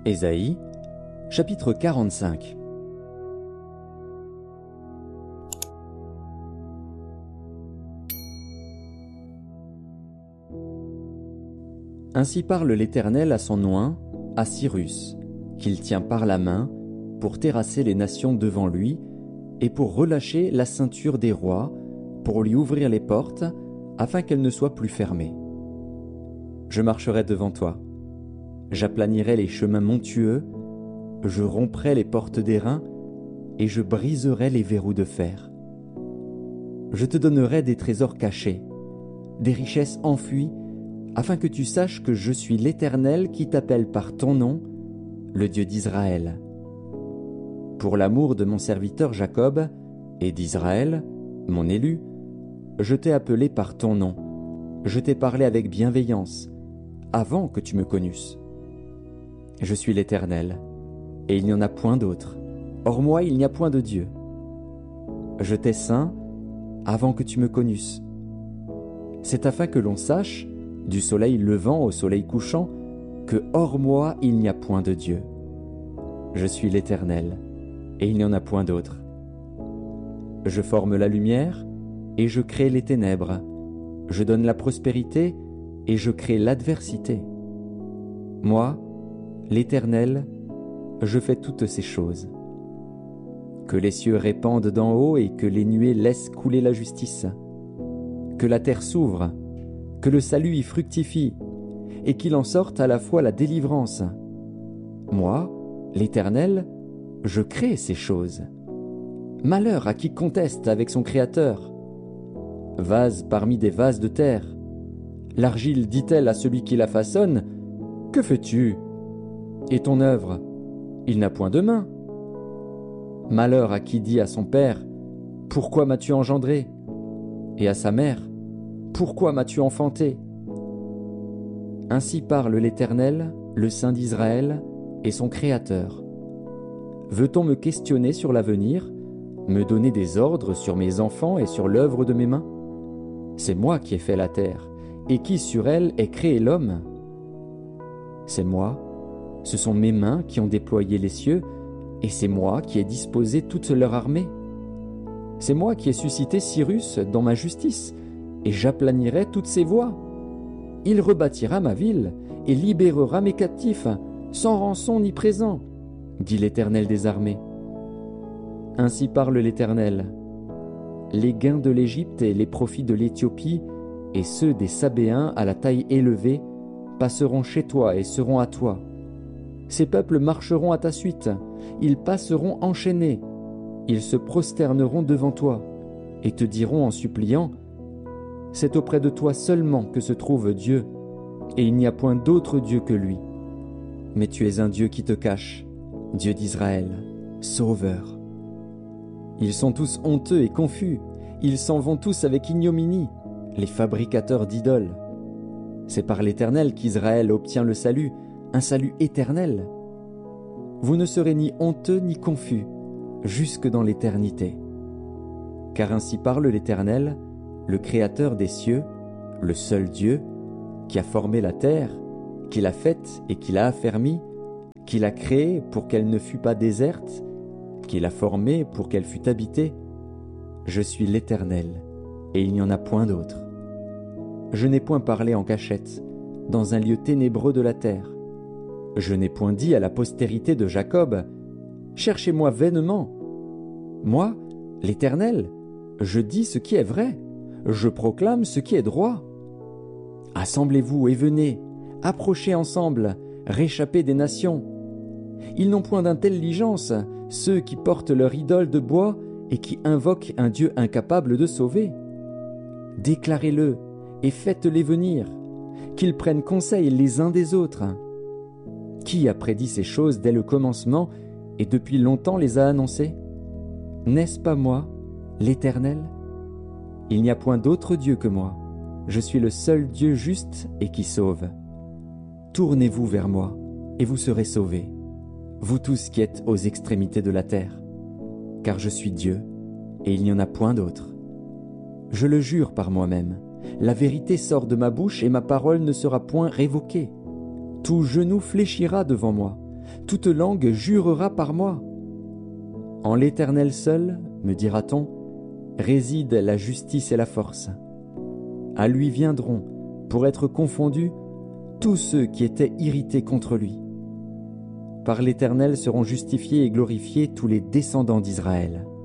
Ésaïe, chapitre 45. Ainsi parle l'Éternel à son oint, à Cyrus, qu'il tient par la main, pour terrasser les nations devant lui, et pour relâcher la ceinture des rois, pour lui ouvrir les portes, afin qu'elles ne soient plus fermées. Je marcherai devant toi, j'aplanirai les chemins montueux, je romprai les portes d'airain, et je briserai les verrous de fer. Je te donnerai des trésors cachés, des richesses enfuies, afin que tu saches que je suis l'Éternel qui t'appelle par ton nom, le Dieu d'Israël. Pour l'amour de mon serviteur Jacob et d'Israël, mon élu, je t'ai appelé par ton nom, je t'ai parlé avec bienveillance, avant que tu me connusses. Je suis l'Éternel, et il n'y en a point d'autre. Hors moi, il n'y a point de Dieu. Je t'ai ceint avant que tu me connusses. C'est afin que l'on sache, du soleil levant au soleil couchant, que hors moi, il n'y a point de Dieu. Je suis l'Éternel, et il n'y en a point d'autre. Je forme la lumière, et je crée les ténèbres. Je donne la prospérité, et je crée l'adversité. Moi, l'Éternel, je fais toutes ces choses. Que les cieux répandent d'en haut et que les nuées laissent couler la justice. Que la terre s'ouvre, que le salut y fructifie, et qu'il en sorte à la fois la délivrance. Moi, l'Éternel, je crée ces choses. Malheur à qui conteste avec son Créateur. Vase parmi des vases de terre. L'argile dit-elle à celui qui la façonne, « Que fais-tu » Et ton œuvre, il n'a point de main. Malheur à qui dit à son père, « Pourquoi m'as-tu engendré » Et à sa mère, « Pourquoi m'as-tu enfanté » Ainsi parle l'Éternel, le Saint d'Israël, et son Créateur. Veut-on me questionner sur l'avenir, me donner des ordres sur mes enfants et sur l'œuvre de mes mains ? C'est moi qui ai fait la terre, et qui sur elle ai créé l'homme ? C'est moi, ce sont mes mains qui ont déployé les cieux, et c'est moi qui ai disposé toute leur armée. C'est moi qui ai suscité Cyrus dans ma justice, et j'aplanirai toutes ses voies. Il rebâtira ma ville, et libérera mes captifs, sans rançon ni présent, dit l'Éternel des armées. Ainsi parle l'Éternel. Les gains de l'Égypte et les profits de l'Éthiopie, et ceux des Sabéens à la taille élevée, passeront chez toi et seront à toi. Ces peuples marcheront à ta suite, ils passeront enchaînés, ils se prosterneront devant toi, et te diront en suppliant, « C'est auprès de toi seulement que se trouve Dieu, et il n'y a point d'autre Dieu que lui. Mais tu es un Dieu qui te cache, Dieu d'Israël, Sauveur. » Ils sont tous honteux et confus, ils s'en vont tous avec ignominie, les fabricateurs d'idoles. C'est par l'Éternel qu'Israël obtient le salut, un salut éternel. Vous ne serez ni honteux ni confus, jusque dans l'éternité. Car ainsi parle l'Éternel, le Créateur des cieux, le seul Dieu, qui a formé la terre, qui l'a faite et qui l'a affermie, qui l'a créée pour qu'elle ne fût pas déserte, qui l'a formée pour qu'elle fût habitée. Je suis l'Éternel, et il n'y en a point d'autre. Je n'ai point parlé en cachette, dans un lieu ténébreux de la terre. Je n'ai point dit à la postérité de Jacob, « Cherchez-moi vainement. » Moi, l'Éternel, je dis ce qui est vrai, je proclame ce qui est droit. Assemblez-vous et venez, approchez ensemble, réchappez des nations. Ils n'ont point d'intelligence, ceux qui portent leur idole de bois et qui invoquent un Dieu incapable de sauver. Déclarez-le et faites-les venir, qu'ils prennent conseil les uns des autres. Qui a prédit ces choses dès le commencement et depuis longtemps les a annoncées ? N'est-ce pas moi, l'Éternel ? Il n'y a point d'autre Dieu que moi. Je suis le seul Dieu juste et qui sauve. Tournez-vous vers moi, et vous serez sauvés, vous tous qui êtes aux extrémités de la terre. Car je suis Dieu, et il n'y en a point d'autre. Je le jure par moi-même, la vérité sort de ma bouche et ma parole ne sera point révoquée. Tout genou fléchira devant moi, toute langue jurera par moi. En l'Éternel seul, me dira-t-on, réside la justice et la force. À lui viendront, pour être confondus, tous ceux qui étaient irrités contre lui. Par l'Éternel seront justifiés et glorifiés tous les descendants d'Israël.